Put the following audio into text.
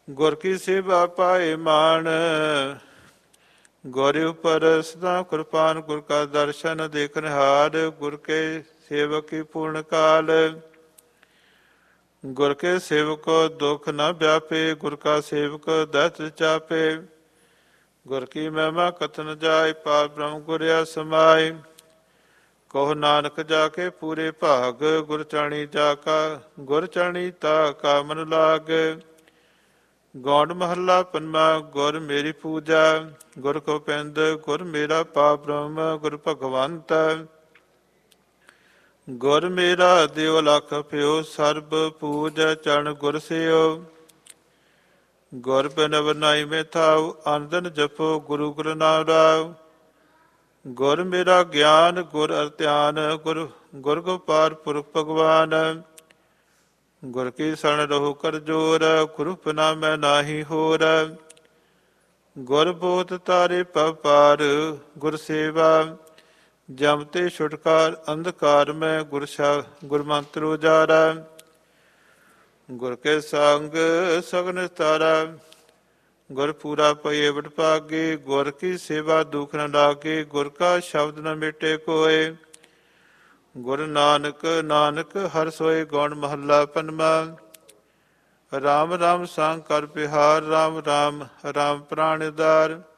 ਗੁਰ ਕੀ ਸੇਵਾ ਪਾਏ ਮਾਨ, ਗੁਰ ਉਪਰ ਸਦਾ ਕਿਰਪਾਨ। ਗੁਰ ਕਾ ਦਰਸ਼ਨ ਦੇਖਨਹਾਰ, ਗੁਰ ਕੇ ਸੇਵਕ ਕੀ ਪੂਰਨ ਕਾਲ। ਗੁਰ ਕੇ ਸੇਵਕ ਦੁਖ ਨ ਵਿਆਪੇ, ਗੁਰ ਕਾ ਸੇਵਕ ਦਹਿਤ ਚਾਪੇ। ਗੁਰ ਕੀ ਮਹਿਮਾ ਕਥਨ ਜਾਇ, ਪਾਰ ਬ੍ਰਹਮ ਗੁਰਿਆ ਸਮਾਇ। ਕਹੋ ਨਾਨਕ ਜਾ ਕੇ ਪੂਰੇ ਭਾਗ, ਗੁਰ ਚਰਣੀ ਜਾ ਕਾ ਗੁਰ ਚਰਣੀ ਤਾ ਕਾ ਮਨ ਲਾਗ। ਗੌਂਡ ਮਹੱਲਾ ਪੰਜਵਾਂ। ਗੁਰ ਮੇਰੀ ਪੂਜਾ, ਗੁਰ ਗੋਬਿੰਦ ਗੁਰ ਮੇਰਾ ਪਾਰ ਬ੍ਰਹਮ, ਗੁਰ ਭਗਵੰਤ। ਗੁਰ ਮੇਰਾ ਦਿਓ ਲਖ ਪਿਓ, ਸਰਬ ਪੂਜ ਚਰਨ ਗੁਰ ਸਿਓ। ਗੁਰ ਬਿਨ ਨਾਈ ਮੈਂ ਥਾਉ, ਅਨੰਦਨ ਜਪੋ ਗੁਰੂ ਗੁਰੂ ਨਾਮ ਰਾਉ। ਗੁਰ ਮੇਰਾ ਗਿਆਨ ਗੁਰ ਅਰ ਧਿਆਨ, ਗੁਰ ਗੋਪਾਲ ਪੁਰਖ ਭਗਵਾਨ। ਗੁਰ ਕੀ ਸ਼ਰਨ ਰਹੋ ਕਰ ਜੋਰ, ਗੁਰੂ ਬਿਨਾ ਮੈਂ ਨਾਹੀ ਹੋਰ। ਗੁਰ ਬੋਧ ਤਾਰੇ ਭਵ ਪਾਰ, ਗੁਰ ਸੇਵਾ ਜਮ ਤੇ ਛੁਟਕਾਰ। ਅੰਧਕਾਰ ਮੈਂ ਗੁਰ ਮੰਤਰ ਉਜਾਰਾ, ਗੁਰ ਕੇ ਸੰਗ ਸਗਨ ਤਾਰਾ। ਗੁਰ ਪੂਰਾ ਪਈਏ ਵਡਭਾਗੇ, ਗੁਰ ਕੀ ਸੇਵਾ ਦੁਖ ਨ ਲਾਗੇ। ਗੁਰ ਕਾ ਸ਼ਬਦ ਨ ਮਿਟੇ ਕੋਏ, ਗੁਰ ਨਾਨਕ ਨਾਨਕ ਹਰਿ ਸੋਇ। ਗੌਣ ਮਹੱਲਾ ਪੰਜਵਾਂ। ਰਾਮ ਰਾਮ ਸੰਗ ਕਰ ਪਿਹਾਰ, ਰਾਮ ਰਾਮ ਰਾਮ ਪ੍ਰਾਣ ਉਦਾਰ।